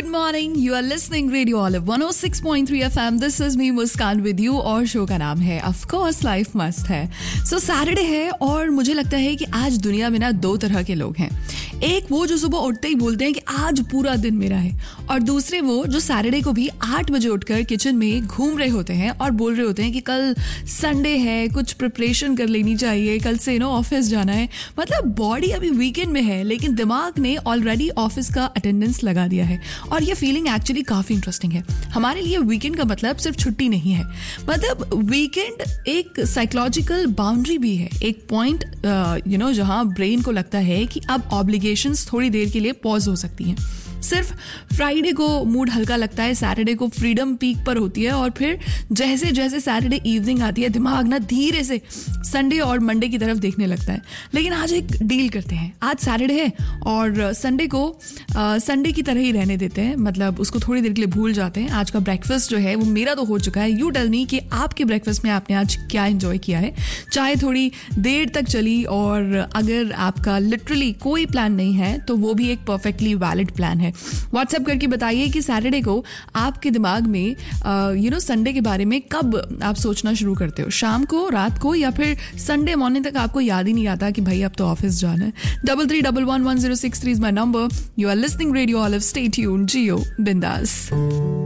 Good morning. You are listening Radio Olive 106.3 FM. This is me Muskan with you और show का नाम है Of course Life मस्त है. So Saturday है और मुझे लगता है कि आज दुनिया में ना दो तरह के लोग हैं. एक वो जो सुबह उठते ही बोलते हैं कि आज पूरा दिन मेरा है, और दूसरे वो जो सैटरडे को भी 8 बजे उठकर किचन में घूम रहे होते हैं और बोल रहे होते हैं कि कल संडे है, कुछ प्रिपरेशन कर लेनी चाहिए, कल से ऑफिस जाना है. मतलब बॉडी अभी वीकेंड में है लेकिन दिमाग ने ऑलरेडी ऑफिस का अटेंडेंस लगा दिया है. और ये फीलिंग एक्चुअली काफी इंटरेस्टिंग है. हमारे लिए वीकेंड का मतलब सिर्फ छुट्टी नहीं है, मतलब वीकेंड एक साइकोलॉजिकल बाउंड्री भी है. एक पॉइंट जहां ब्रेन को लगता है कि अब ऑब्लिगेशंस थोड़ी देर के लिए पॉज हो सकती हैं. सिर्फ फ्राइडे को मूड हल्का लगता है, सैटरडे को फ्रीडम पीक पर होती है, और फिर जैसे जैसे सैटरडे इवनिंग आती है दिमाग ना धीरे से संडे और मंडे की तरफ देखने लगता है. लेकिन आज एक डील करते हैं. आज सैटरडे है और संडे को संडे की तरह ही रहने देते हैं, मतलब उसको थोड़ी देर के लिए भूल जाते हैं. आज का ब्रेकफास्ट जो है वो मेरा तो हो चुका है. यू टेल मी कि आपके ब्रेकफास्ट में आपने आज क्या एंजॉय किया है. चाहे थोड़ी देर तक चली, और अगर आपका लिटरली कोई प्लान नहीं है तो वो भी एक परफेक्टली वैलिड प्लान है. व्हाट्सएप करके बताइए कि सैटरडे को आपके दिमाग में संडे के बारे में कब आप सोचना शुरू करते हो. शाम को, रात को, या फिर संडे मॉर्निंग तक आपको याद ही नहीं आता कि भाई अब तो ऑफिस जाना है. 33111063 is my number. You are listening radio olive. Stay tuned. जियो बिंदास.